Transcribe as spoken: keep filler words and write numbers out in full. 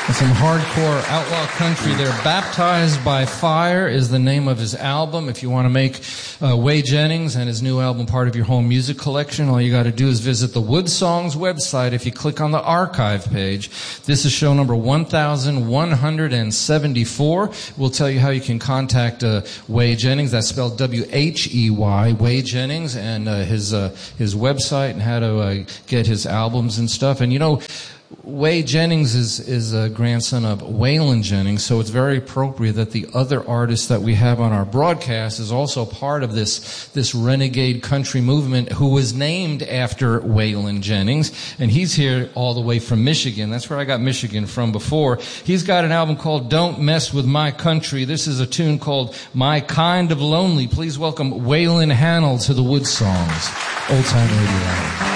Some hardcore outlaw country there. Baptized by Fire is the name of his album. If you want to make uh, Way Jennings and his new album part of your home music collection, all you got to do is visit the Wood Songs website. If you click on the archive page, this is show number one thousand one hundred seventy-four. We'll tell you how you can contact uh, Way Jennings. That's spelled W H E Y, Way Jennings, and uh, his uh, his website and how to uh, get his albums and stuff. And you know, Way Jennings is, is a grandson of Waylon Jennings, so it's very appropriate that the other artist that we have on our broadcast is also part of this, this renegade country movement who was named after Waylon Jennings, and he's here all the way from Michigan. That's where I got Michigan from before. He's got an album called Don't Mess With My Country. This is a tune called My Kind of Lonely. Please welcome Waylon Hannell to the Wood Songs. Old Time Radio Hour.